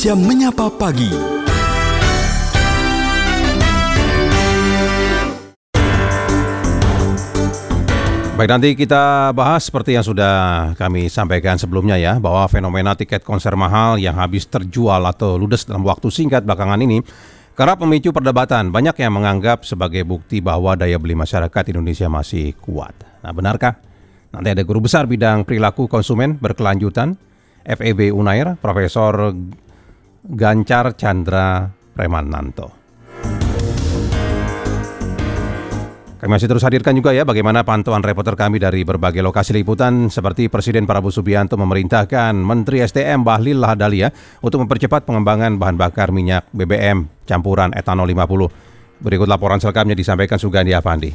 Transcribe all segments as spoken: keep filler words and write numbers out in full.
Indonesia Menyapa Pagi. Baik, nanti kita bahas seperti yang sudah kami sampaikan sebelumnya ya, bahwa fenomena tiket konser mahal yang habis terjual atau ludes dalam waktu singkat belakangan ini kerap memicu perdebatan. Banyak yang menganggap sebagai bukti bahwa daya beli masyarakat Indonesia masih kuat. Nah, benarkah? Nanti ada Guru Besar Bidang Perilaku Konsumen Berkelanjutan F E B Unair, Profesor Gancar Chandra Premananto. Kami masih terus hadirkan juga ya bagaimana pantauan reporter kami dari berbagai lokasi liputan, seperti Presiden Prabowo Subianto memerintahkan Menteri S D M Bahlil Lahadalia untuk mempercepat pengembangan bahan bakar minyak B B M campuran etanol lima puluh. Berikut laporan selengkapnya disampaikan Sugandi Avandi.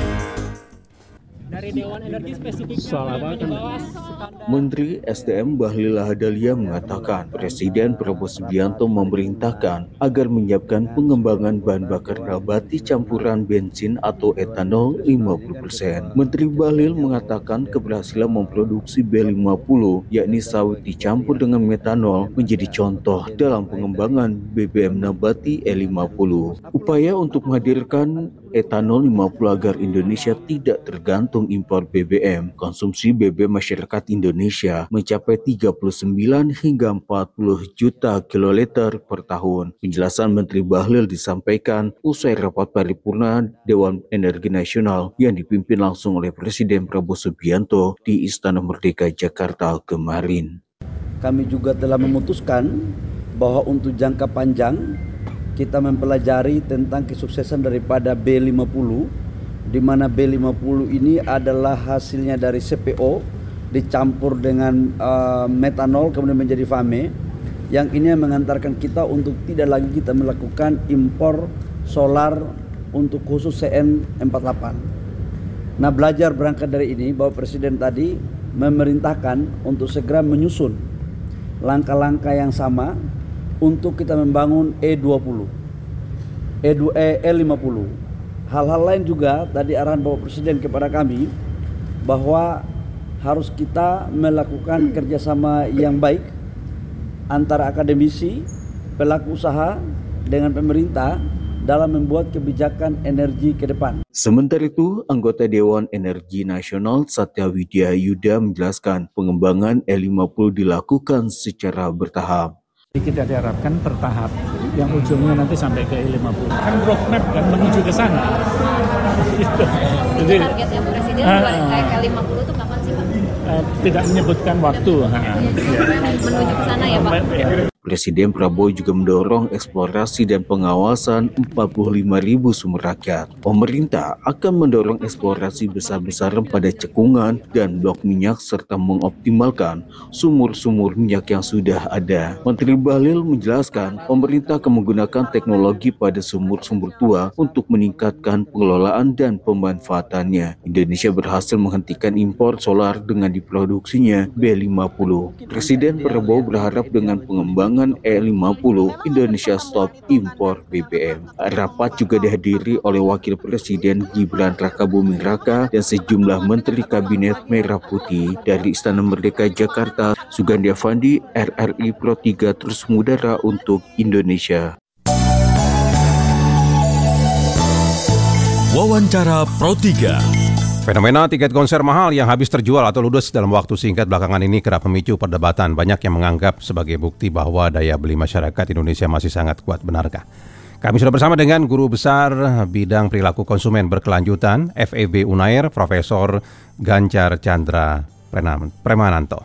Dari Dewan Energi spesifik Menteri S D M Bahlil Lahadalia mengatakan Presiden Prabowo Subianto memerintahkan agar menyiapkan pengembangan bahan bakar nabati campuran bensin atau etanol lima puluh persen. Menteri Bahlil mengatakan keberhasilan memproduksi B lima puluh, yakni sawit dicampur dengan metanol, menjadi contoh dalam pengembangan B B M nabati E lima puluh. Upaya untuk menghadirkan etanol lima puluh agar Indonesia tidak tergantung impor B B M. Konsumsi B B M masyarakat Indonesia mencapai tiga puluh sembilan hingga empat puluh juta kiloliter per tahun. Penjelasan Menteri Bahlil disampaikan usai rapat paripurna Dewan Energi Nasional yang dipimpin langsung oleh Presiden Prabowo Subianto di Istana Merdeka Jakarta kemarin. Kami juga telah memutuskan bahwa untuk jangka panjang kita mempelajari tentang kesuksesan daripada B lima puluh, di mana B lima puluh ini adalah hasilnya dari C P O dicampur dengan uh, metanol kemudian menjadi F A M E, yang ini mengantarkan kita untuk tidak lagi kita melakukan impor solar untuk khusus C N empat puluh delapan. Nah, belajar berangkat dari ini bahwa Presiden tadi memerintahkan untuk segera menyusun langkah-langkah yang sama untuk kita membangun E dua puluh, E lima puluh. Hal-hal lain juga tadi arahan Bapak Presiden kepada kami bahwa harus kita melakukan kerjasama yang baik antara akademisi, pelaku usaha dengan pemerintah dalam membuat kebijakan energi ke depan. Sementara itu, anggota Dewan Energi Nasional Satya Widya Yuda menjelaskan pengembangan E lima puluh dilakukan secara bertahap. Kita diharapkan bertahap, yang ujungnya nanti sampai ke E lima puluh. Kan roadmap kan menuju ke sana. Jadi targetnya Presiden uh, kayak E lima puluh itu kapan sih Pak? Uh, tidak menyebutkan waktu. Menuju ke sana ya Pak? Ya. Presiden Prabowo juga mendorong eksplorasi dan pengawasan empat puluh lima ribu sumber rakyat. Pemerintah akan mendorong eksplorasi besar-besaran pada cekungan dan blok minyak serta mengoptimalkan sumur-sumur minyak yang sudah ada. Menteri Bahlil menjelaskan pemerintah akan menggunakan teknologi pada sumur-sumur tua untuk meningkatkan pengelolaan dan pemanfaatannya. Indonesia berhasil menghentikan impor solar dengan diproduksinya B lima puluh. Presiden Prabowo berharap dengan pengembangan E lima puluh, Indonesia stop impor B B M. Rapat juga dihadiri oleh Wakil Presiden Gibran Rakabuming Raka dan sejumlah Menteri Kabinet Merah Putih. Dari Istana Merdeka Jakarta, Sugandi Avandi, R R I Pro tiga terus mengudara untuk Indonesia. Wawancara Pro tiga. Fenomena tiket konser mahal yang habis terjual atau ludes dalam waktu singkat belakangan ini kerap memicu perdebatan. Banyak yang menganggap sebagai bukti bahwa daya beli masyarakat Indonesia masih sangat kuat. Benarkah? Kami sudah bersama dengan Guru Besar Bidang Perilaku Konsumen Berkelanjutan F E B Unair, Profesor Gancar Chandra Premananto.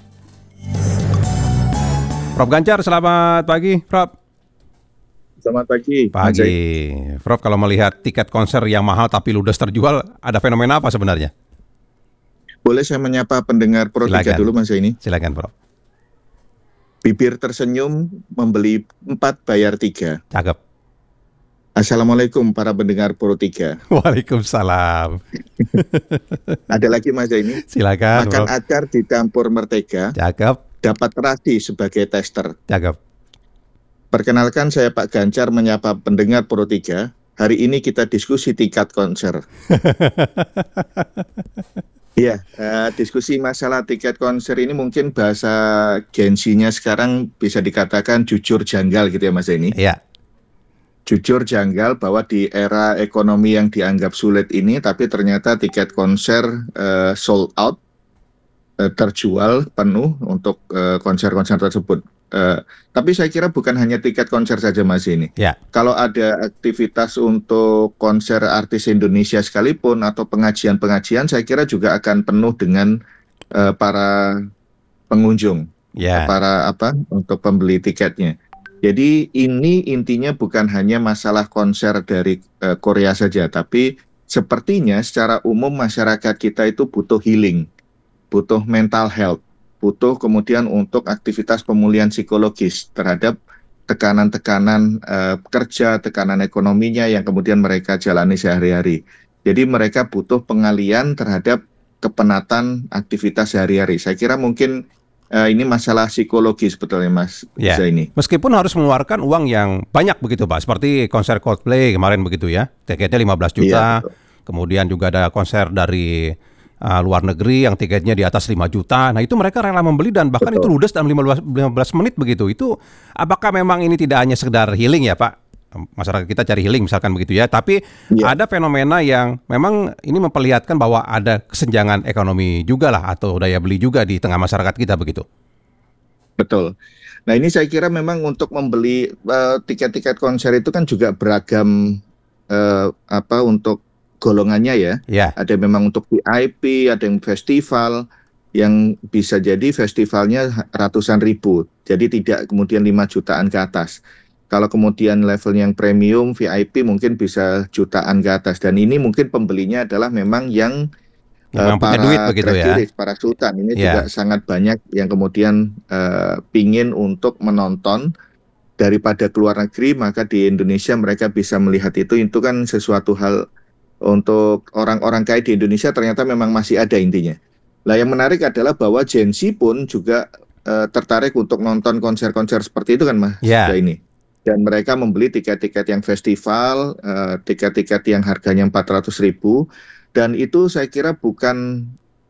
Prof Gancar, selamat pagi, Prof. Selamat pagi. Pagi. Prof, kalau melihat tiket konser yang mahal tapi ludes terjual, ada fenomena apa sebenarnya? Boleh saya menyapa pendengar Pro tiga dulu Mas ini? Silakan, Prof. Bibir tersenyum, membeli empat, bayar tiga. Cakep. Assalamualaikum para pendengar Pro tiga. Waalaikumsalam. Ada lagi Mas ini? Silakan, Makan Prof. acar di dapur Merdeka. Cakep. Dapat terasi sebagai tester. Cakep. Perkenalkan, saya Pak Gancar menyapa pendengar Pro tiga. Hari ini kita diskusi tiket konser. Iya, eh, diskusi masalah tiket konser ini mungkin bahasa Gen Z-nya sekarang bisa dikatakan jujur janggal gitu ya Mas Zaini. Iya. Jujur janggal bahwa di era ekonomi yang dianggap sulit ini, tapi ternyata tiket konser eh, sold out, eh, terjual penuh untuk eh, konser-konser tersebut. Eh, tapi saya kira bukan hanya tiket konser saja Mas ini. Ya. Kalau ada aktivitas untuk konser artis Indonesia sekalipun atau pengajian-pengajian, saya kira juga akan penuh dengan eh, para pengunjung, Ya. para apa untuk pembeli tiketnya. Jadi ini intinya bukan hanya masalah konser dari eh, Korea saja, tapi sepertinya secara umum masyarakat kita itu butuh healing, butuh mental health, butuh kemudian untuk aktivitas pemulihan psikologis terhadap tekanan-tekanan eh, kerja, tekanan ekonominya yang kemudian mereka jalani sehari-hari. Jadi mereka butuh pengalian terhadap kepenatan aktivitas sehari-hari. Saya kira mungkin eh, ini masalah psikologis sebetulnya Mas Ya. Zaini. Meskipun harus mengeluarkan uang yang banyak begitu Pak, seperti konser Coldplay kemarin begitu ya, tiketnya lima belas juta, Iya, betul. kemudian juga ada konser dari uh, luar negeri yang tiketnya di atas lima juta, nah itu mereka rela membeli dan bahkan Betul. itu ludes dalam lima belas, lima belas menit begitu. Itu apakah memang ini tidak hanya sekedar healing ya Pak? Masyarakat kita cari healing misalkan begitu ya, tapi Iya. ada fenomena yang memang ini memperlihatkan bahwa ada kesenjangan ekonomi juga lah atau daya beli juga di tengah masyarakat kita begitu. Betul. Nah ini saya kira memang untuk membeli eh, tiket-tiket konser itu kan juga beragam eh, apa untuk golongannya ya. Ya. Ada memang untuk V I P, ada yang festival, yang bisa jadi festivalnya ratusan ribu. Jadi tidak kemudian lima jutaan ke atas. Kalau kemudian levelnya yang premium, V I P mungkin bisa jutaan ke atas. Dan ini mungkin pembelinya adalah memang yang Memang eh, punya para duit begitu ya. gratis, para sultan. Ini Ya. juga sangat banyak yang kemudian eh, pingin untuk menonton daripada keluar negeri, maka di Indonesia mereka bisa melihat itu. Itu kan sesuatu hal untuk orang-orang kaya di Indonesia ternyata memang masih ada intinya. Nah yang menarik adalah bahwa Gen Z pun juga eh, tertarik untuk nonton konser-konser seperti itu kan Mas Ya. ini. Dan mereka membeli tiket-tiket yang festival, eh, tiket-tiket yang harganya empat ratus ribu. Dan itu saya kira bukan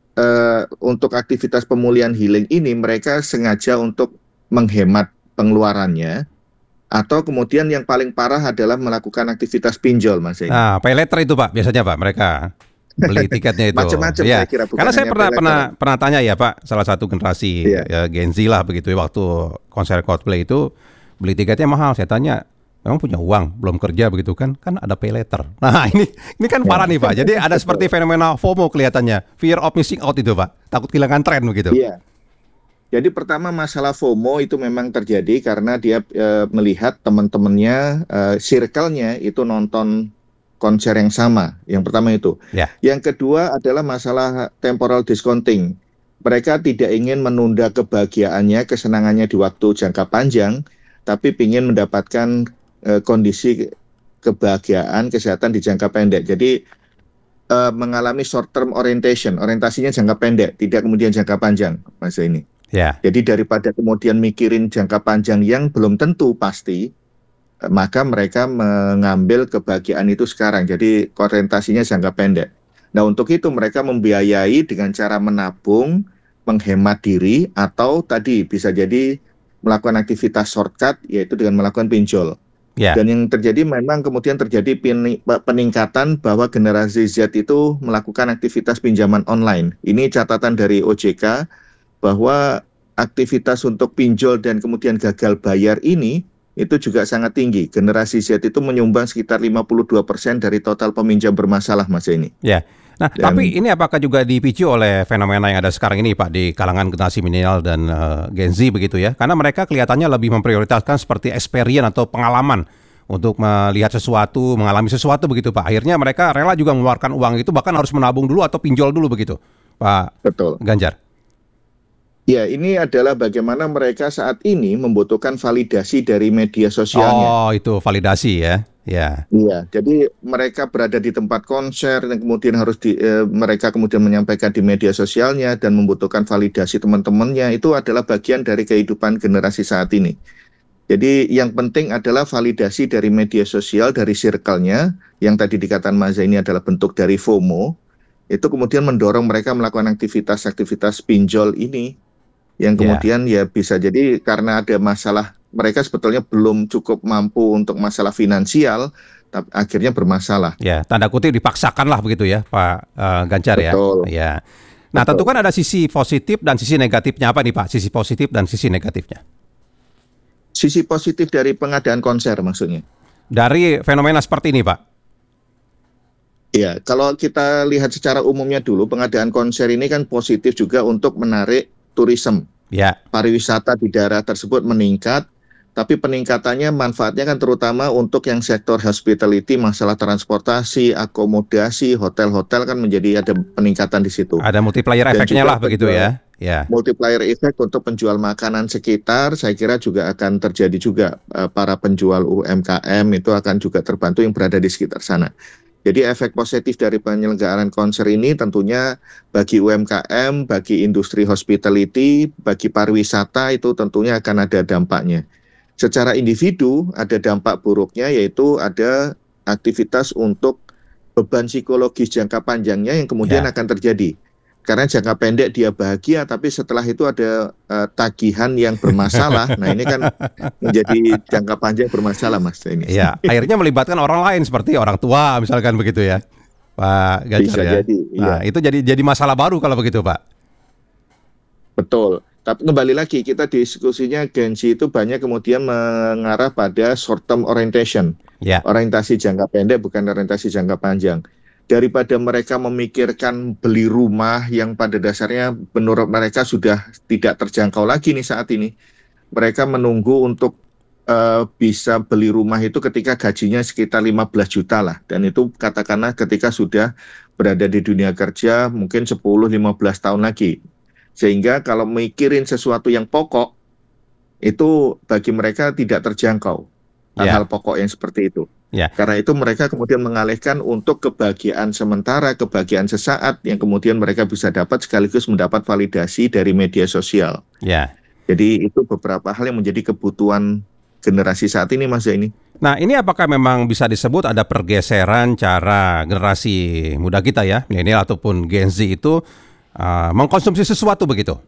eh, untuk aktivitas pemulihan healing ini, mereka sengaja untuk menghemat pengeluarannya. Atau kemudian yang paling parah adalah melakukan aktivitas pinjol Mas Zaini. Nah, pay letter itu Pak, biasanya Pak mereka beli tiketnya itu. Macam-macam Ya. saya kira, bukan Karena saya hanya pernah pay pernah letter. pernah tanya ya Pak, salah satu generasi Iya. ya, Gen Z lah begitu ya, waktu konser Coldplay itu beli tiketnya mahal. Saya tanya, memang punya uang, belum kerja begitu kan? Kan ada pay letter. Nah, ini ini kan parah nih Pak. Jadi ada seperti fenomena FOMO kelihatannya, fear of missing out itu Pak. Takut kehilangan tren begitu. Iya. Jadi pertama masalah FOMO itu memang terjadi karena dia e, melihat teman-temannya, e, circle-nya itu nonton konser yang sama. Yang pertama itu. Ya. Yang kedua adalah masalah temporal discounting. Mereka tidak ingin menunda kebahagiaannya, kesenangannya di waktu jangka panjang, tapi ingin mendapatkan e, kondisi kebahagiaan, kesehatan di jangka pendek. Jadi e, mengalami short term orientation, orientasinya jangka pendek, tidak kemudian jangka panjang, Mas ini. Ya. Jadi daripada kemudian mikirin jangka panjang yang belum tentu pasti, eh, maka mereka mengambil kebahagiaan itu sekarang. Jadi orientasinya jangka pendek. Nah untuk itu mereka membiayai dengan cara menabung, menghemat diri, atau tadi bisa jadi melakukan aktivitas shortcut, yaitu dengan melakukan pinjol. Ya. Dan yang terjadi memang kemudian terjadi peni- peningkatan bahwa generasi Z itu melakukan aktivitas pinjaman online. Ini catatan dari O J K, bahwa aktivitas untuk pinjol dan kemudian gagal bayar ini itu juga sangat tinggi. Generasi Z itu menyumbang sekitar lima puluh dua persen dari total peminjam bermasalah Mas ini. Ya. Nah, Dan- tapi ini apakah juga dipicu oleh fenomena yang ada sekarang ini Pak di kalangan generasi milenial dan uh, Gen Z begitu ya? Karena mereka kelihatannya lebih memprioritaskan seperti experience atau pengalaman untuk melihat sesuatu, mengalami sesuatu begitu Pak. Akhirnya mereka rela juga mengeluarkan uang itu, bahkan harus menabung dulu atau pinjol dulu begitu, Pak Betul. Ganjar. Ya, ini adalah bagaimana mereka saat ini membutuhkan validasi dari media sosialnya. Oh, itu validasi ya. Ya. Iya, jadi mereka berada di tempat konser dan kemudian harus di, eh, mereka kemudian menyampaikan di media sosialnya dan membutuhkan validasi teman-temannya. Itu adalah bagian dari kehidupan generasi saat ini. Jadi yang penting adalah validasi dari media sosial, dari circle-nya, yang tadi dikatakan Mas Zaini adalah bentuk dari FOMO. itu kemudian mendorong mereka melakukan aktivitas-aktivitas pinjol ini, yang kemudian ya, ya bisa jadi karena ada masalah, mereka sebetulnya belum cukup mampu untuk masalah finansial, tapi akhirnya bermasalah. Ya, tanda kutip dipaksakan lah begitu ya, Pak uh, Ganjar. Betul. Ya. Ya. Nah, Betul. tentu kan ada sisi positif dan sisi negatifnya. Apa nih Pak? Sisi positif dan sisi negatifnya. Sisi positif dari pengadaan konser maksudnya? Dari fenomena seperti ini, Pak. Ya, kalau kita lihat secara umumnya dulu, pengadaan konser ini kan positif juga untuk menarik turisme. Ya. Pariwisata di daerah tersebut meningkat, tapi peningkatannya manfaatnya kan terutama untuk yang sektor hospitality, masalah transportasi, akomodasi, hotel-hotel kan menjadi ada peningkatan di situ. Ada multiplier efeknya lah begitu ya. Ya. Multiplier effect untuk penjual makanan sekitar, saya kira juga akan terjadi juga. Para penjual U M K M itu akan juga terbantu yang berada di sekitar sana. Jadi efek positif dari penyelenggaraan konser ini tentunya bagi U M K M, bagi industri hospitality, bagi pariwisata itu tentunya akan ada dampaknya. Secara individu ada dampak buruknya, yaitu ada aktivitas untuk beban psikologis jangka panjangnya yang kemudian ya. akan terjadi. Karena jangka pendek dia bahagia, tapi setelah itu ada uh, tagihan yang bermasalah. Nah ini kan menjadi jangka panjang bermasalah, Mas. Ini. Ya, akhirnya melibatkan orang lain seperti orang tua, misalkan begitu ya, Pak Ganjar. Bisa ya. jadi. Nah, iya. itu jadi jadi masalah baru kalau begitu, Pak. Betul. Tapi kembali lagi kita diskusinya Gen Z itu banyak kemudian mengarah pada short term orientation, ya. Orientasi jangka pendek bukan orientasi jangka panjang. Daripada mereka memikirkan beli rumah yang pada dasarnya menurut mereka sudah tidak terjangkau lagi nih saat ini, mereka menunggu untuk uh, bisa beli rumah itu ketika gajinya sekitar lima belas juta lah, dan itu katakanlah ketika sudah berada di dunia kerja mungkin sepuluh sampai lima belas tahun lagi. Sehingga kalau mikirin sesuatu yang pokok, itu bagi mereka tidak terjangkau. Hal-hal yeah. pokok yang seperti itu. Yeah. Karena itu mereka kemudian mengalihkan untuk kebahagiaan sementara, kebahagiaan sesaat yang kemudian mereka bisa dapat sekaligus mendapat validasi dari media sosial. Yeah. Jadi itu beberapa hal yang menjadi kebutuhan generasi saat ini, Mas Zaini. Nah, ini apakah memang bisa disebut ada pergeseran cara generasi muda kita ya, milenial ataupun Gen Z itu Uh, mengkonsumsi sesuatu begitu?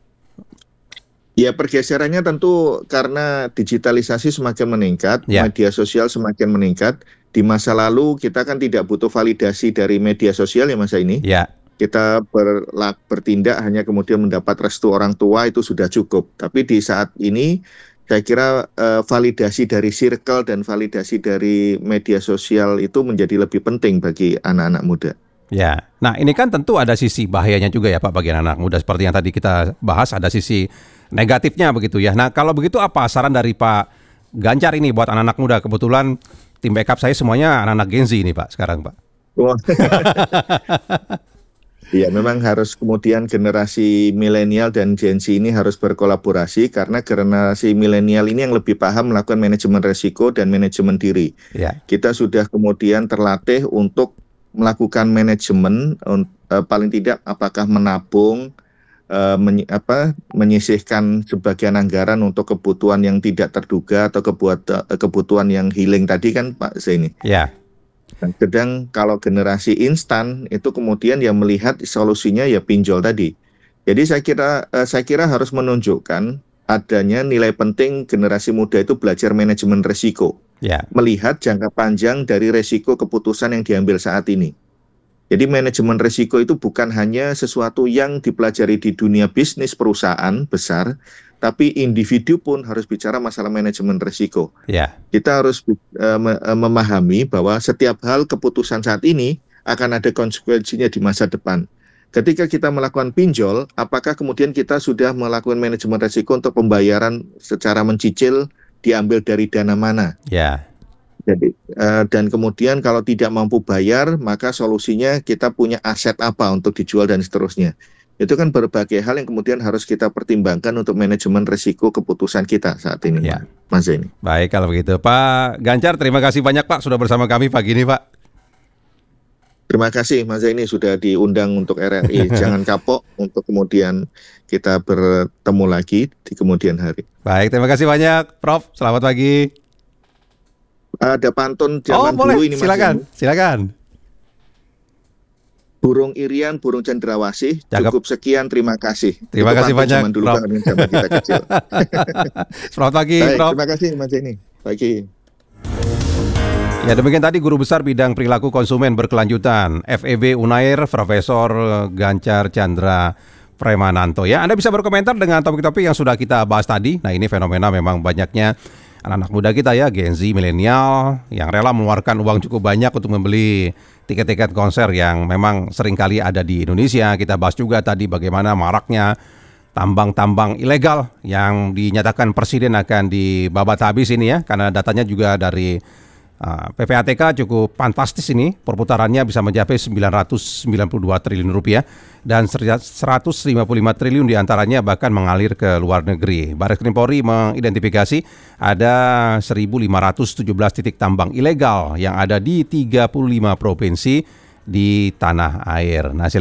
Ya, pergeserannya tentu karena digitalisasi semakin meningkat, ya. Media sosial semakin meningkat. Di masa lalu kita kan tidak butuh validasi dari media sosial ya Mas ini. Ya. Kita berlak, bertindak hanya kemudian mendapat restu orang tua itu sudah cukup. Tapi di saat ini saya kira uh, validasi dari circle dan validasi dari media sosial itu menjadi lebih penting bagi anak-anak muda. Ya, nah ini kan tentu ada sisi bahayanya juga ya Pak bagi anak muda, seperti yang tadi kita bahas, ada sisi negatifnya begitu ya. Nah kalau begitu apa saran dari Pak Ganjar ini buat anak-anak muda? Kebetulan tim backup saya semuanya anak-anak Gen Z ini Pak sekarang Pak. Iya, memang harus kemudian generasi milenial dan Gen Z ini harus berkolaborasi, karena generasi milenial ini yang lebih paham melakukan manajemen resiko dan manajemen diri. Ya. Kita sudah kemudian terlatih untuk melakukan manajemen, uh, paling tidak apakah menabung, uh, men, apa, menyisihkan sebagian anggaran untuk kebutuhan yang tidak terduga atau kebuat, uh, kebutuhan yang healing tadi kan Pak Zaini. Ya. Sedang kalau generasi instan itu kemudian yang melihat solusinya ya pinjol tadi. Jadi saya kira uh, saya kira harus menunjukkan adanya nilai penting generasi muda itu belajar manajemen risiko. Ya. Melihat jangka panjang dari risiko keputusan yang diambil saat ini. Jadi manajemen risiko itu bukan hanya sesuatu yang dipelajari di dunia bisnis perusahaan besar, tapi individu pun harus bicara masalah manajemen risiko. Ya. Kita harus uh, memahami bahwa setiap hal keputusan saat ini akan ada konsekuensinya di masa depan. Ketika kita melakukan pinjol, apakah kemudian kita sudah melakukan manajemen risiko untuk pembayaran secara mencicil diambil dari dana mana? Ya. Jadi uh, dan kemudian kalau tidak mampu bayar, maka solusinya kita punya aset apa untuk dijual dan seterusnya. Itu kan berbagai hal yang kemudian harus kita pertimbangkan untuk manajemen risiko keputusan kita saat ini, ya. Mas Zaini. Baik kalau begitu, Pak Ganjar, terima kasih banyak Pak sudah bersama kami pagi ini, Pak. Terima kasih Mas Zaini sudah diundang untuk R R I. Jangan kapok untuk kemudian kita bertemu lagi di kemudian hari. Baik, terima kasih banyak Prof. Selamat pagi. Ada pantun zaman oh, boleh. dulu ini Mas. Silakan, silakan. burung irian, burung cendrawasih. Cakep. Cukup sekian, terima kasih. Terima Itu kasih pantun banyak, zaman dulu Prof. kan, zaman kita kecil. Selamat pagi, Baik, Prof. terima kasih Mas Denny. Pagi. Ya, demikian tadi Guru Besar Bidang Perilaku Konsumen Berkelanjutan F E B Unair Profesor Gancar Chandra Premananto. Ya, Anda bisa berkomentar dengan topik-topik yang sudah kita bahas tadi. Nah, ini fenomena memang banyaknya anak-anak muda kita ya, Gen Z, milenial yang rela mengeluarkan uang cukup banyak untuk membeli tiket-tiket konser yang memang seringkali ada di Indonesia. Kita bahas juga tadi bagaimana maraknya tambang-tambang ilegal yang dinyatakan Presiden akan dibabat habis ini ya, karena datanya juga dari uh, P P A T K cukup fantastis ini, perputarannya bisa mencapai sembilan ratus sembilan puluh dua triliun rupiah dan seratus lima puluh lima triliun diantaranya bahkan mengalir ke luar negeri. Baris Krim Polri mengidentifikasi ada seribu lima ratus tujuh belas titik tambang ilegal yang ada di tiga puluh lima provinsi di tanah air. Nah,